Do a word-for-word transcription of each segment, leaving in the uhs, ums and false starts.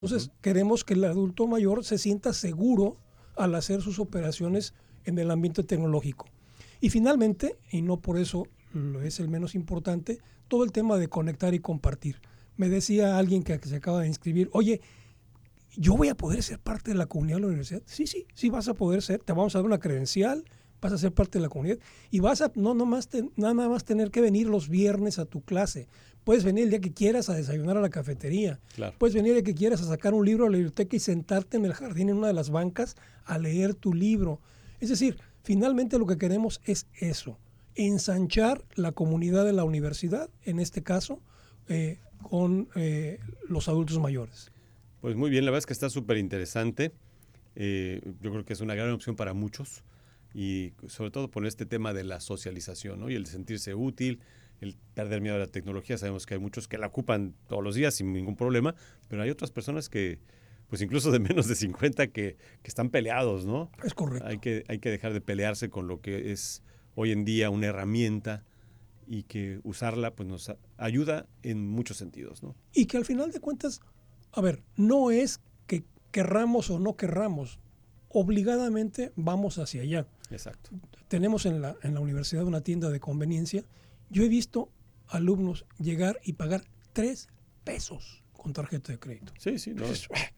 Entonces, uh-huh. queremos que el adulto mayor se sienta seguro al hacer sus operaciones en el ambiente tecnológico. Y finalmente, y no por eso lo es el menos importante, todo el tema de conectar y compartir. Me decía alguien que se acaba de inscribir, oye, ¿yo voy a poder ser parte de la comunidad de la universidad? Sí, sí, sí vas a poder ser, te vamos a dar una credencial, vas a ser parte de la comunidad y vas a no nomás te, nada más tener que venir los viernes a tu clase. Puedes venir el día que quieras a desayunar a la cafetería. Claro. Puedes venir el día que quieras a sacar un libro a la biblioteca y sentarte en el jardín en una de las bancas a leer tu libro. Es decir, finalmente lo que queremos es eso, ensanchar la comunidad de la universidad, en este caso, eh, con eh, los adultos mayores. Pues muy bien, la verdad es que está súper interesante. Eh, yo creo que es una gran opción para muchos y sobre todo por este tema de la socialización, ¿no? Y el sentirse útil, el perder miedo a la tecnología. Sabemos que hay muchos que la ocupan todos los días sin ningún problema, pero hay otras personas que, pues incluso de menos de cincuenta, que, que están peleados, ¿no? Es correcto. Hay que, hay que dejar de pelearse con lo que es hoy en día una herramienta y que usarla pues nos ayuda en muchos sentidos, ¿no? Y que al final de cuentas, a ver, no es que querramos o no querramos, obligadamente vamos hacia allá. Exacto. Tenemos en la, en la universidad una tienda de conveniencia. Yo he visto alumnos llegar y pagar tres pesos con tarjeta de crédito. Sí, sí, no.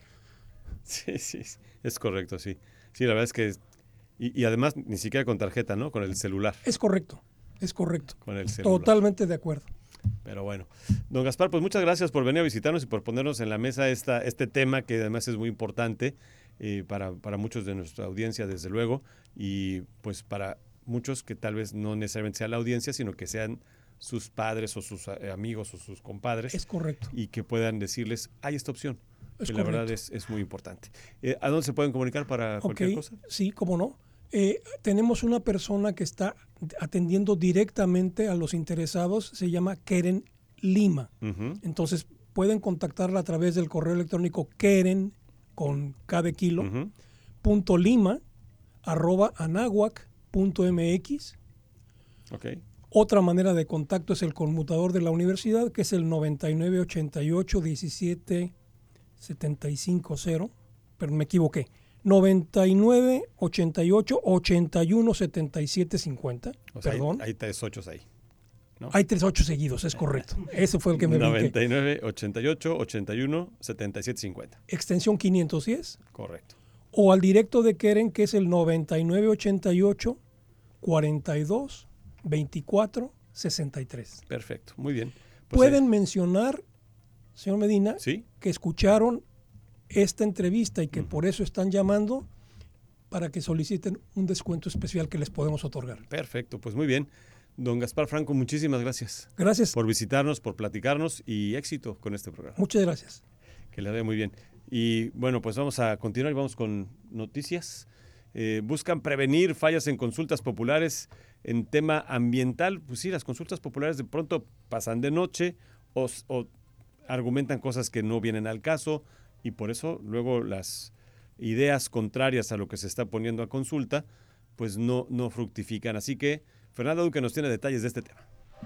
Sí, sí, es correcto, sí. Sí, la verdad es que, y, y además ni siquiera con tarjeta, ¿no? Con el celular. Es correcto, es correcto. Con el celular. Totalmente de acuerdo. Pero bueno, don Gaspar, pues muchas gracias por venir a visitarnos y por ponernos en la mesa esta, este tema que además es muy importante eh, para, para muchos de nuestra audiencia, desde luego, y pues para muchos que tal vez no necesariamente sea la audiencia, sino que sean sus padres o sus eh, amigos o sus compadres. Es correcto. Y que puedan decirles, hay esta opción. Es que correcto. La verdad es, es muy importante. Eh, ¿A dónde se pueden comunicar para cualquier okay. cosa? Sí, cómo no. Eh, tenemos una persona que está atendiendo directamente a los interesados, se llama Keren Lima. Uh-huh. Entonces pueden contactarla a través del correo electrónico Keren con K de kilo, uh-huh. punto lima arroba anahuac punto mx. Okay. Otra manera de contacto es el conmutador de la universidad, que es el noventa y nueve ochenta y ocho diecisiete setenta y cinco cero, pero me equivoqué. noventa y nueve ochenta y ocho ochenta y uno setenta y siete cincuenta. O sea, Perdón. Hay, hay tres ochos ahí, ¿no? Hay tres ocho seguidos, es correcto. Ese fue el que me noventa y nueve ochenta y ocho ochenta y uno setenta y siete cincuenta. Extensión quinientos diez. Correcto. O al directo de Keren, que es el noventa y nueve ochenta y ocho cuarenta y dos veinticuatro sesenta y tres. Perfecto, muy bien. Pues Pueden ahí. mencionar, señor Medina, ¿sí? que escucharon esta entrevista y que uh-huh. por eso están llamando para que soliciten un descuento especial que les podemos otorgar. Perfecto, pues muy bien. Don Gaspar Franco, muchísimas gracias. Gracias. Por visitarnos, por platicarnos y éxito con este programa. Muchas gracias. Que le vaya muy bien. Y bueno, pues vamos a continuar y vamos con noticias. Eh, buscan prevenir fallas en consultas populares en tema ambiental. Pues sí, las consultas populares de pronto pasan de noche o, o argumentan cosas que no vienen al caso y por eso luego las ideas contrarias a lo que se está poniendo a consulta pues no, no fructifican. Así que Fernanda Duque nos tiene detalles de este tema.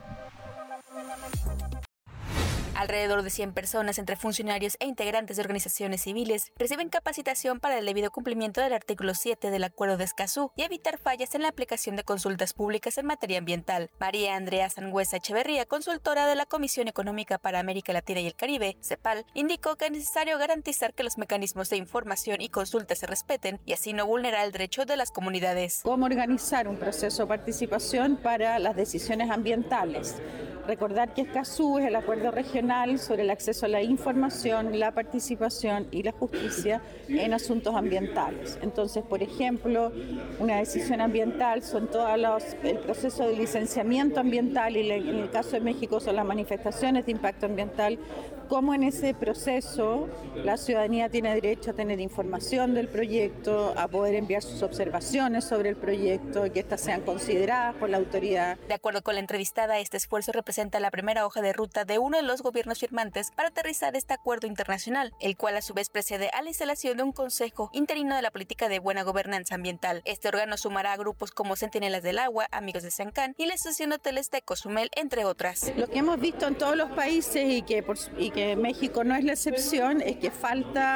Alrededor de cien personas, entre funcionarios e integrantes de organizaciones civiles, reciben capacitación para el debido cumplimiento del artículo siete del Acuerdo de Escazú y evitar fallas en la aplicación de consultas públicas en materia ambiental. María Andrea Sangüesa Echeverría, consultora de la Comisión Económica para América Latina y el Caribe, CEPAL, indicó que es necesario garantizar que los mecanismos de información y consulta se respeten y así no vulnerar el derecho de las comunidades. ¿Cómo organizar un proceso de participación para las decisiones ambientales? Recordar que Escazú es el acuerdo regional sobre el acceso a la información, la participación y la justicia en asuntos ambientales. Entonces, por ejemplo, una decisión ambiental son todos los, el proceso de licenciamiento ambiental y en el caso de México son las manifestaciones de impacto ambiental. Cómo en ese proceso la ciudadanía tiene derecho a tener información del proyecto, a poder enviar sus observaciones sobre el proyecto y que éstas sean consideradas por la autoridad. De acuerdo con la entrevistada, este esfuerzo representa representa la primera hoja de ruta de uno de los gobiernos firmantes para aterrizar este acuerdo internacional, el cual a su vez precede a la instalación de un Consejo Interino de la Política de Buena Gobernanza Ambiental. Este órgano sumará a grupos como Centinelas del Agua, Amigos de Sancán y la Asociación de Hoteles de Cozumel, entre otras. Lo que hemos visto en todos los países y que, por, y que México no es la excepción es que falta